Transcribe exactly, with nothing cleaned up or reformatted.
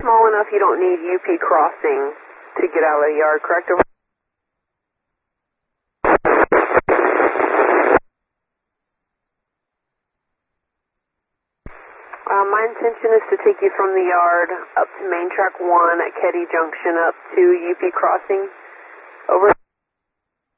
small enough you don't need U P crossing to get out of the yard, correct? Over. Uh, my intention is to take you from the yard up to Main Track one at Ketty Junction up to U P crossing. Over.